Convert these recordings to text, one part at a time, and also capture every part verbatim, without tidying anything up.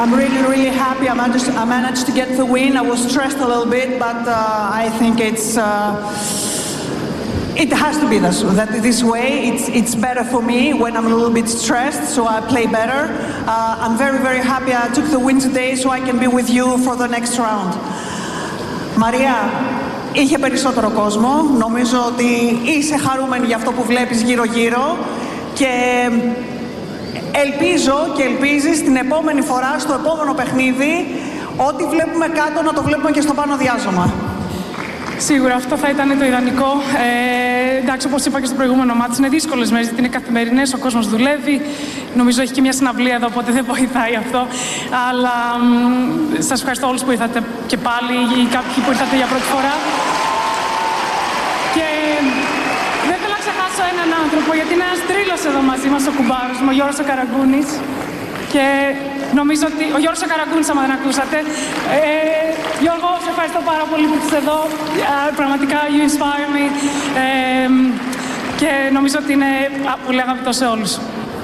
I'm really, really happy. I managed, I managed to get the win. I was stressed a little bit, but uh, I think it's uh, it has to be this, that this way. It's it's better for me when I'm a little bit stressed, so I play better. Uh, I'm very, very happy I took the win today, so I can be with you for the next round. Μαρία, είχε περισσότερο κόσμο. Νομίζω ότι είσαι χαρούμενη για αυτό που βλέπεις γύρω-γύρω και ελπίζω και ελπίζεις την επόμενη φορά, στο επόμενο παιχνίδι, ό,τι βλέπουμε κάτω να το βλέπουμε και στο πάνω διάζωμα. Σίγουρα αυτό θα ήταν το ιδανικό. Ε, εντάξει, όπως είπα και στο προηγούμενο μάτι, είναι δύσκολες μέρες, γιατί είναι καθημερινές, ο κόσμος δουλεύει. Νομίζω έχει και μια συναυλία εδώ, οπότε δεν βοηθάει αυτό. Αλλά μ, σας ευχαριστώ όλους που ήρθατε και πάλι, ή κάποιοι που ήρθατε για πρώτη φορά. Και δεν θέλω να ξεχάσω έναν άνθρωπο, γιατί είναι ένας τρίλος εδώ μαζί μας, ο κουμπάρος μου, ο Γιώργος ο Καραγκούνης. Και νομίζω ότι ο Γιώργος ο Καραγκούνης, άμα δεν ακούσατε. Ε, Γιώργο, σε ευχαριστώ πάρα πολύ που είσαι εδώ. Ε, πραγματικά, you inspire me. Ε, και νομίζω ότι είναι πολύ αγαπητό σε όλους.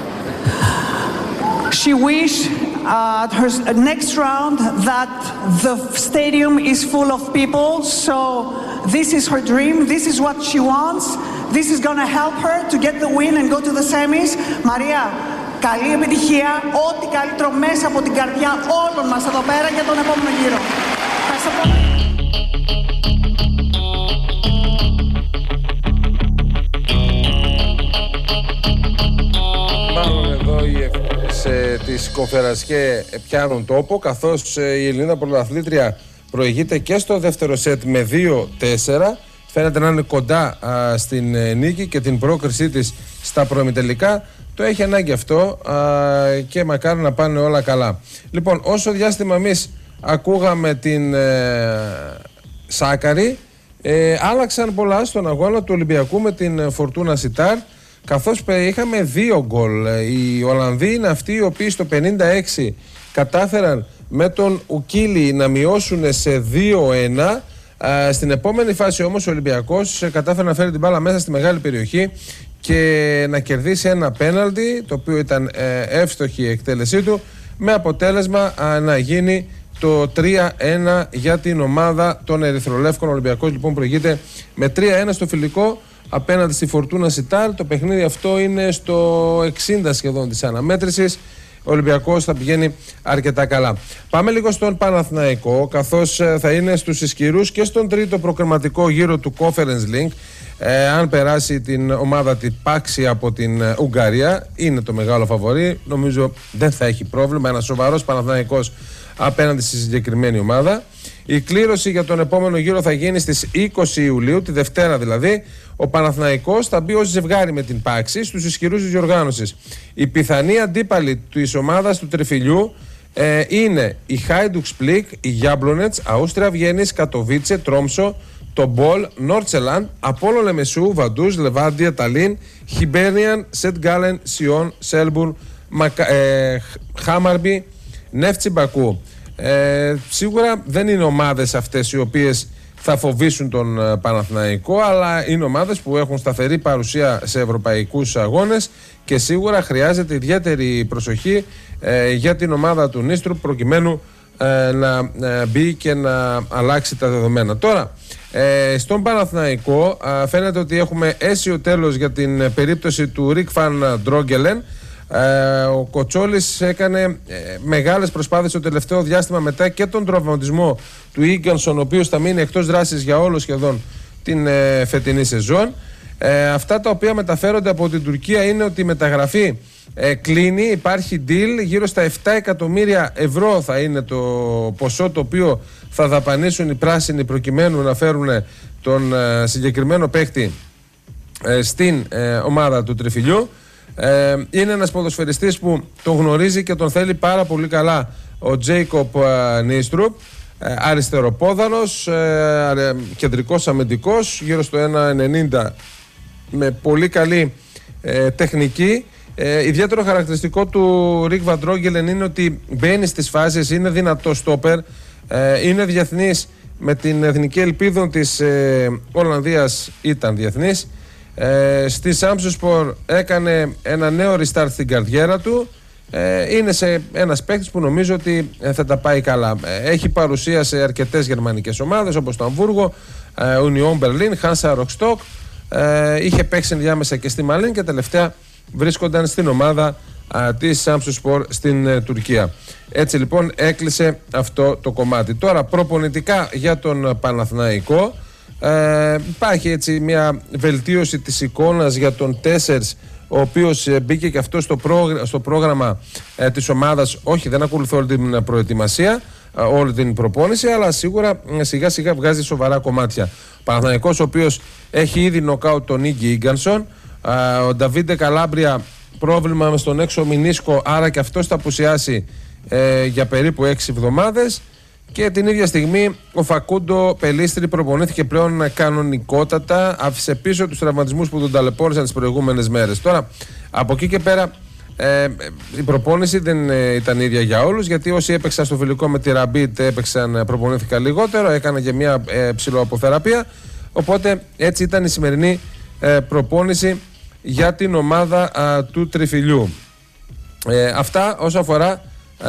She wished uh, at her next round that the stadium is full of people. So this is her dream. This is what she wants. This is going to help her to get the win and go to the semis. Maria, καλή επιτυχία. Ό,τι καλύτερο μέσα από την καρδιά όλων μας εδώ πέρα για τον επόμενο γύρο. Ευχαριστώ πολύ. Της Κονφερανσιέ πιάνουν τόπο, καθώς η Ελληνίδα πρωταθλήτρια προηγείται και στο δεύτερο σετ με δύο τέσσερα. Φαίνεται να είναι κοντά α, στην ε, νίκη και την πρόκρισή της στα προημιτελικά. Το έχει ανάγκη αυτό α, και μακάρι να πάνε όλα καλά. Λοιπόν, όσο διάστημα εμείς ακούγαμε την ε, Σάκαρη, ε, άλλαξαν πολλά στον αγώνα του Ολυμπιακού με την Φορτούνα Σιτάρ, καθώς είχαμε δύο γκολ. Οι Ολλανδοί είναι αυτοί οι οποίοι στο πενήντα έξι κατάφεραν με τον Ουκίλη να μειώσουν σε δύο ένα. Στην επόμενη φάση όμως ο Ολυμπιακός κατάφερε να φέρει την μπάλα μέσα στη μεγάλη περιοχή και να κερδίσει ένα πέναλτι, το οποίο ήταν εύστοχη η εκτέλεσή του, με αποτέλεσμα να γίνει το τρία ένα για την ομάδα των Ερυθρολεύκων. Ο Ολυμπιακός λοιπόν προηγείται με τρία ένα στο φιλικό απέναντι στη Φορτούνα Σιτάρ. Το παιχνίδι αυτό είναι στο εξήντα σχεδόν της αναμέτρησης. Ο Ολυμπιακός θα πηγαίνει αρκετά καλά. Πάμε λίγο στον Παναθηναϊκό, καθώς θα είναι στους ισχυρούς και στον τρίτο προκριματικό γύρο του Conference League. Ε, αν περάσει την ομάδα την Πάξη από την Ουγγαρία, είναι το μεγάλο φαβορί. Νομίζω δεν θα έχει πρόβλημα. Ένας σοβαρός Παναθηναϊκός απέναντι στη συγκεκριμένη ομάδα. Η κλήρωση για τον επόμενο γύρο θα γίνει στις είκοσι Ιουλίου, τη Δευτέρα δηλαδή. Ο Παναθηναϊκός θα μπει ως ζευγάρι με την Πάξη στους ισχυρούς της διοργάνωσης. Η πιθανή αντίπαλη της ομάδας του Τριφυλιού ε, είναι η Χάιντουκ Σπλικ, η Γιάμπλονετς, Αούστρια Βιέννης, Κατοβίτσε, Τρόμσο, το Μπολ, Νόρτσελαντ, Απόλλων Λεμεσού, Βαντούς, Λεβάντια, Ταλίν, Χιμπέρνιαν, Σεντ Γκάλεν, Σιόν, Σέλμπουρν, Μακα, ε, Χάμαρμπι, Νεύτσι Μπακού. Ε, σίγουρα δεν είναι ομάδες αυτές οι οποίες θα φοβήσουν τον ε, Παναθηναϊκό, αλλά είναι ομάδες που έχουν σταθερή παρουσία σε ευρωπαϊκούς αγώνες και σίγουρα χρειάζεται ιδιαίτερη προσοχή ε, για την ομάδα του Νίστρου προκειμένου ε, να ε, μπει και να αλλάξει τα δεδομένα. Τώρα, ε, στον Παναθηναϊκό ε, φαίνεται ότι έχουμε αίσιο τέλος για την ε, περίπτωση του Ρικ Φαν Ντρόγκελεν. Ε, ο Κοτσόλης έκανε ε, μεγάλες προσπάθειες το τελευταίο διάστημα μετά και τον τραυματισμό του Ίγκανσον, ο οποίος θα μείνει εκτός δράσης για όλο σχεδόν την ε, φετινή σεζόν. Ε, αυτά τα οποία μεταφέρονται από την Τουρκία είναι ότι η μεταγραφή ε, κλείνει, υπάρχει deal, γύρω στα επτά εκατομμύρια ευρώ θα είναι το ποσό το οποίο θα δαπανίσουν οι πράσινοι προκειμένου να φέρουν τον ε, συγκεκριμένο παίκτη ε, στην ε, ομάδα του Τριφυλιού. Ε, είναι ένας ποδοσφαιριστής που τον γνωρίζει και τον θέλει πάρα πολύ καλά ο Τζέικοπ Νίστρουπ, ε, αριστεροπόδανος, ε, κεντρικός αμυντικός, γύρω στο ένα ενενήντα, με πολύ καλή ε, τεχνική. Ε, ιδιαίτερο χαρακτηριστικό του Ρικ Βαν Ντρόγκελεν είναι ότι μπαίνει στις φάσεις, είναι δυνατό στόπερ, ε, είναι διεθνής με την εθνική ελπίδα της ε, Ολλανδίας, ήταν διεθνής. Ε, στη Σάμψοσπορ έκανε ένα νέο restart στην καριέρα του ε, είναι σε ένας παίκτης που νομίζω ότι ε, θα τα πάει καλά. Ε, έχει παρουσία σε αρκετές γερμανικές ομάδες όπως το Αμβούργο, ε, Union Berlin, Hansa Rostock, ε, είχε παίξει ενδιάμεσα και στη Μαλίν και τελευταία βρίσκονταν στην ομάδα α, της Samsunspor στην ε, Τουρκία. Έτσι λοιπόν έκλεισε αυτό το κομμάτι. Τώρα προπονητικά για τον Παναθηναϊκό, ε, υπάρχει έτσι μια βελτίωση της εικόνας για τον Τέσσερς, ο οποίος ε, μπήκε και αυτό στο, πρόγρα, στο πρόγραμμα ε, της ομάδας. Όχι, δεν ακολουθώ όλη την προετοιμασία, ε, όλη την προπόνηση, αλλά σίγουρα ε, σιγά σιγά βγάζει σοβαρά κομμάτια. Ο Παναθηναϊκός, ο οποίος έχει ήδη νοκάουτ τον Ίγκη Ίγκανσον, ε, ο Νταβίντε Καλάμπρια πρόβλημα με στον έξω μηνίσκο, άρα και αυτός θα απουσιάσει ε, για περίπου έξι εβδομάδες. Και την ίδια στιγμή ο Φακούντο Πελίστρη προπονήθηκε πλέον κανονικότατα, άφησε πίσω τους τραυματισμούς που τον ταλαιπώρησαν τις προηγούμενες μέρες. Τώρα από εκεί και πέρα ε, η προπόνηση δεν ε, ήταν ίδια για όλους, γιατί όσοι έπαιξαν στο φιλικό με τη Ραμπίτ έπαιξαν, προπονήθηκαν λιγότερο, έκανα και μια ε, ψηλοαποθεραπεία, οπότε έτσι ήταν η σημερινή ε, προπόνηση για την ομάδα α, του Τριφυλιού. Ε, αυτά όσο αφορά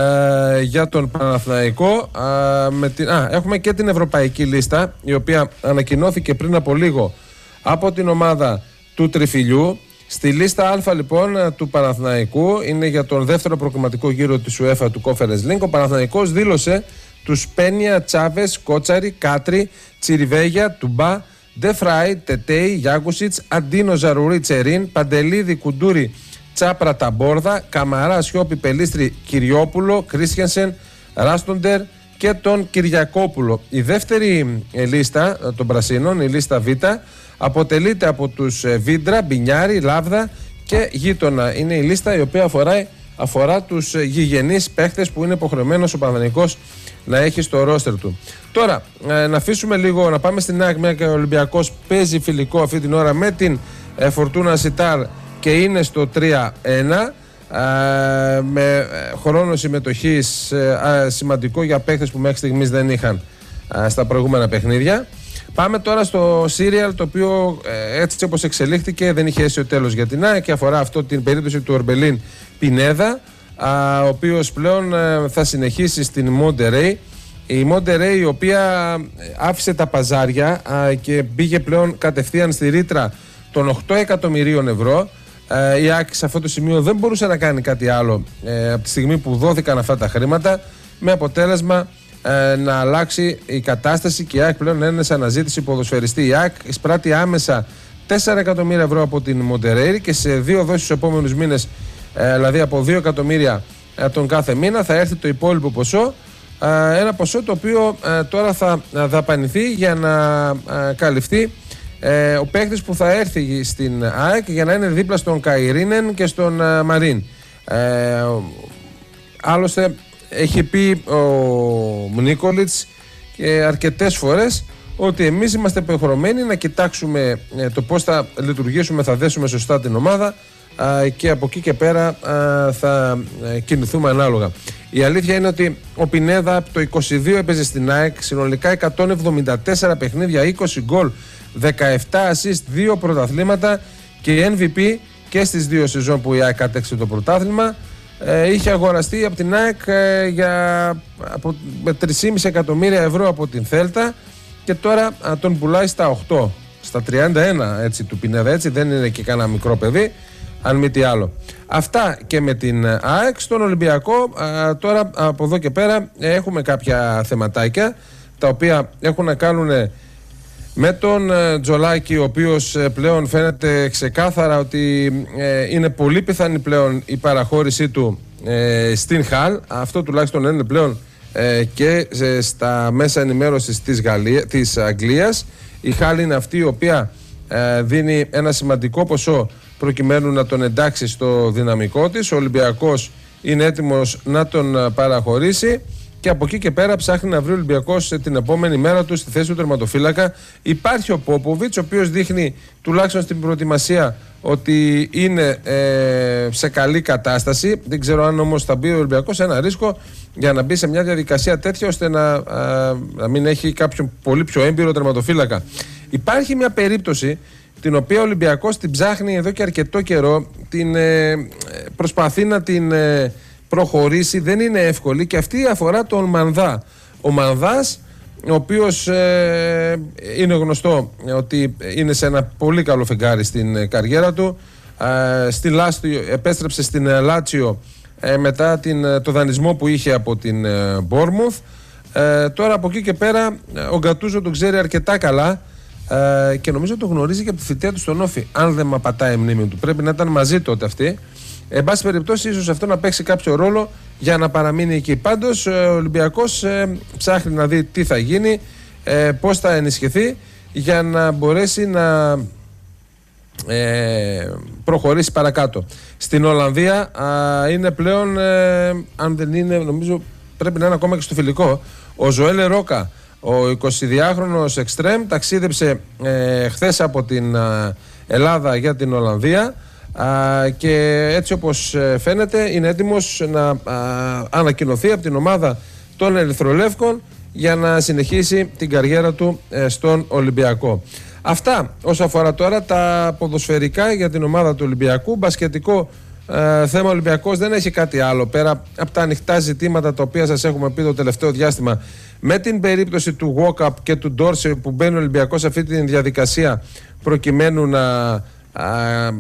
ε, για τον Παναθηναϊκό. Α, με την, α, έχουμε και την ευρωπαϊκή λίστα, η οποία ανακοινώθηκε πριν από λίγο από την ομάδα του Τριφυλιού. Στη λίστα Α λοιπόν του Παναθηναϊκού είναι για τον δεύτερο προκριματικό γύρο της UEFA του Conference League. Ο Παναθηναϊκός δήλωσε τους Πένια, Τσάβες, Κότσαρη, Κάτρι, Τσιριβέγια, Τουμπά, Ντεφράι, Τετέι, Γιάκουσιτς, Αντίνο, Ζαρουρί, Τσερίν, Παντελίδη, Κουντούρη, Τσάπρα, Ταμπόρδα, Καμαρά, Σιώπη, Πελίστρη, Κυριόπουλο, Κρίστιανσεν, Ράστοντερ και τον Κυριακόπουλο. Η δεύτερη λίστα των Πρασίνων, η λίστα Β, αποτελείται από τους Βίντρα, Μπινιάρη, Λάβδα και Γείτονα. Είναι η λίστα η οποία αφορά, αφορά τους γηγενείς παίχτες που είναι υποχρεωμένος ο Παναθηναϊκός να έχει στο ρόστερ του. Τώρα, ε, να αφήσουμε λίγο, να πάμε στην ΑΕΚ, μια και ο Ολυμπιακός παίζει φιλικό αυτή την ώρα με την ε, Φορτούνα Σιτάρ και είναι στο τρία ένα, ε, με ε, χρόνο συμμετοχής ε, ε, σημαντικό για παίχτες που μέχρι στιγμής δεν είχαν ε, στα προηγούμενα παιχνίδια. Πάμε τώρα στο Σύριαλ, το οποίο ε, έτσι όπως εξελίχθηκε δεν είχε αίσιο τέλος για την ΑΕΚ και αφορά αυτό την περίπτωση του Ορμπελίν Πινέδα, ο οποίος πλέον θα συνεχίσει στην Μοντερέι. Η Μοντερέι, η οποία άφησε τα παζάρια και πήγε πλέον κατευθείαν στη ρήτρα των οκτώ εκατομμυρίων ευρώ. Η ΑΕΚ σε αυτό το σημείο δεν μπορούσε να κάνει κάτι άλλο από τη στιγμή που δόθηκαν αυτά τα χρήματα, με αποτέλεσμα να αλλάξει η κατάσταση και η ΑΕΚ πλέον είναι σε αναζήτηση ποδοσφαιριστή. Η ΑΕΚ εισπράττει άμεσα τέσσερα εκατομμύρια ευρώ από την Μοντερέι και σε δύο δόσεις στους επόμενους μήνες, δηλαδή από δύο εκατομμύρια τον κάθε μήνα, θα έρθει το υπόλοιπο ποσό, ένα ποσό το οποίο τώρα θα δαπανηθεί για να καλυφθεί ο παίκτης που θα έρθει στην ΑΕΚ για να είναι δίπλα στον Καϊρίνεν και στον Μαρίν. Άλλωστε έχει πει ο Νίκολιτς και αρκετές φορές ότι εμείς είμαστε υποχρεωμένοι να κοιτάξουμε το πώς θα λειτουργήσουμε, θα δέσουμε σωστά την ομάδα και από εκεί και πέρα θα κινηθούμε ανάλογα. Η αλήθεια είναι ότι ο Πινέδα από το είκοσι δύο έπαιζε στην ΑΕΚ, συνολικά εκατόν εβδομήντα τέσσερα παιχνίδια, είκοσι γκολ, δεκαεπτά assist, δύο πρωταθλήματα και εμ βι πι και στις δύο σεζόν που η ΑΕΚ άτεξε το πρωτάθλημα. Ε, είχε αγοραστεί από την ΑΕΚ ε, για, από, με τρία κόμμα πέντε εκατομμύρια ευρώ από την Θέλτα και τώρα α, τον πουλάει στα οκτώ, στα τριάντα ένα έτσι, του Πινέδα, έτσι δεν είναι και κανένα μικρό παιδί, αν μη τι άλλο. Αυτά και με την ΑΕΚ. Στον Ολυμπιακό α, τώρα από εδώ και πέρα έχουμε κάποια θεματάκια τα οποία έχουν να κάνουν με τον ε, Τζολάκη, ο οποίος ε, πλέον φαίνεται ξεκάθαρα ότι ε, είναι πολύ πιθανή πλέον η παραχώρησή του ε, στην Χαλ. Αυτό τουλάχιστον είναι πλέον ε, και ε, στα μέσα ενημέρωσης της, Γαλλία, της Αγγλίας. Η Χαλ είναι αυτή η οποία ε, δίνει ένα σημαντικό ποσό προκειμένου να τον εντάξει στο δυναμικό της. Ο Ολυμπιακός είναι έτοιμος να τον παραχωρήσει. Και από εκεί και πέρα ψάχνει να βρει ο Ολυμπιακός την επόμενη μέρα του στη θέση του τερματοφύλακα. Υπάρχει ο Πόποβιτς, ο οποίος δείχνει τουλάχιστον στην προετοιμασία ότι είναι ε, σε καλή κατάσταση. Δεν ξέρω αν όμως θα μπει ο Ολυμπιακός ένα ρίσκο για να μπει σε μια διαδικασία τέτοια ώστε να, α, να μην έχει κάποιον πολύ πιο έμπειρο τερματοφύλακα. Υπάρχει μια περίπτωση την οποία ο Ολυμπιακός την ψάχνει εδώ και αρκετό καιρό, την, ε, προσπαθεί να την... Ε, προχωρήσει δεν είναι εύκολη, και αυτή αφορά τον Μανδά. Ο Μανδάς, ο οποίος ε, είναι γνωστό ότι είναι σε ένα πολύ καλό φεγγάρι στην καριέρα του. Ε, στη Λάστιο, επέστρεψε στην Λάτσιο ε, μετά την, το δανεισμό που είχε από την Μπόρμουθ. Ε, τώρα από εκεί και πέρα ο Γκατούζο τον ξέρει αρκετά καλά ε, και νομίζω το γνωρίζει και από τη θητεία του στον Όφη, αν δεν με απατάει η μνήμη του. Πρέπει να ήταν μαζί τότε αυτοί. Εν πάση περιπτώσει, ίσως αυτό να παίξει κάποιο ρόλο για να παραμείνει εκεί. Πάντως, ο Ολυμπιακός ε, ψάχνει να δει τι θα γίνει, ε, πώς θα ενισχυθεί για να μπορέσει να ε, προχωρήσει παρακάτω. Στην Ολλανδία α, είναι πλέον, ε, αν δεν είναι, νομίζω πρέπει να είναι ακόμα και στο φιλικό, ο Ζωέλε Ρόκα, ο εικοσιδυάχρονος εξτρέμ, ταξίδεψε ε, χθες από την ε, Ελλάδα για την Ολλανδία. Α, και έτσι όπως φαίνεται είναι έτοιμος να α, ανακοινωθεί από την ομάδα των Ερυθρολεύκων για να συνεχίσει την καριέρα του ε, στον Ολυμπιακό. Αυτά όσο αφορά τώρα τα ποδοσφαιρικά για την ομάδα του Ολυμπιακού. Μπασκετικό ε, θέμα, Ολυμπιακός δεν έχει κάτι άλλο πέρα από τα ανοιχτά ζητήματα τα οποία σας έχουμε πει το τελευταίο διάστημα, με την περίπτωση του Walkup και του Ντόρσε που μπαίνει ο Ολυμπιακός σε αυτή τη διαδικασία προκειμένου να α,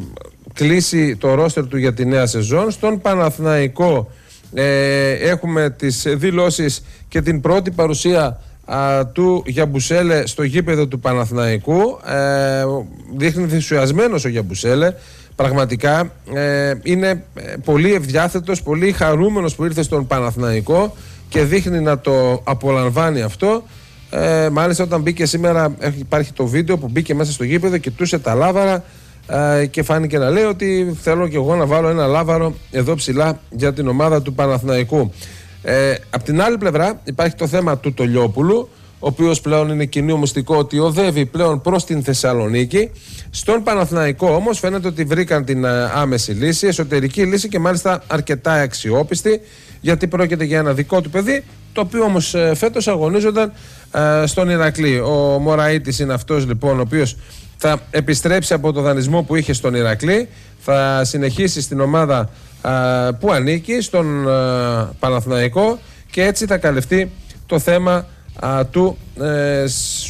κλείσει το ρόστερ του για τη νέα σεζόν. Στον Παναθηναϊκό ε, έχουμε τις δηλώσεις και την πρώτη παρουσία α, του Γιαμπουσέλε στο γήπεδο του Παναθηναϊκού. Ε, δείχνει ενθουσιασμένος ο Γιαμπουσέλε. Πραγματικά ε, είναι πολύ ευδιάθετος, πολύ χαρούμενος που ήρθε στον Παναθηναϊκό και δείχνει να το απολαμβάνει αυτό. Ε, μάλιστα όταν μπήκε σήμερα, υπάρχει το βίντεο που μπήκε μέσα στο γήπεδο, κοιτούσε τα λάβαρα και φάνηκε να λέει ότι θέλω και εγώ να βάλω ένα λάβαρο εδώ ψηλά για την ομάδα του Παναθηναϊκού. Ε, απ' την άλλη πλευρά υπάρχει το θέμα του Τολιόπουλου, ο οποίος πλέον είναι κοινό μυστικό ότι οδεύει πλέον προς την Θεσσαλονίκη. Στον Παναθηναϊκό όμως φαίνεται ότι βρήκαν την άμεση λύση, εσωτερική λύση και μάλιστα αρκετά αξιόπιστη, γιατί πρόκειται για ένα δικό του παιδί, το οποίο όμως φέτος αγωνίζονταν ε, στον Ηρακλή. Ο Μωραΐτης είναι αυτός λοιπόν ο οποίος θα επιστρέψει από το δανεισμό που είχε στον Ηρακλή, θα συνεχίσει στην ομάδα α, που ανήκει, στον α, Παναθηναϊκό, και έτσι θα καλυφθεί το θέμα α, του, ε,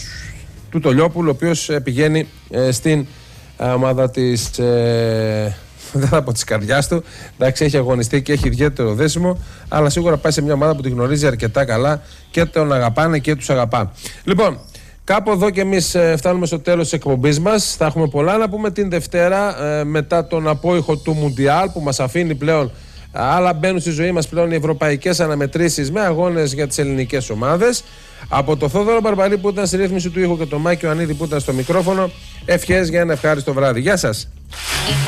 του Τολιόπουλου, ο οποίος ε, πηγαίνει ε, στην α, ομάδα της, ε, δεν θα πω της καρδιάς του, εντάξει, έχει αγωνιστεί και έχει ιδιαίτερο δέσιμο, αλλά σίγουρα πάει σε μια ομάδα που τη γνωρίζει αρκετά καλά και τον αγαπάνε και τους αγαπά. Λοιπόν, κάπου εδώ και εμείς φτάνουμε στο τέλος της εκπομπής μας. Θα έχουμε πολλά να πούμε την Δευτέρα ε, μετά τον απόϊχο του Μουντιάλ που μας αφήνει πλέον, άλλα μπαίνουν στη ζωή μας πλέον οι ευρωπαϊκές αναμετρήσεις με αγώνες για τις ελληνικές ομάδες. Από το Θόδωρο Μπαρμπαλή που ήταν στη ρύθμιση του ήχου και τον Μάκη Ιωαννίδη που ήταν στο μικρόφωνο, ευχές για ένα ευχάριστο βράδυ. Γεια σας.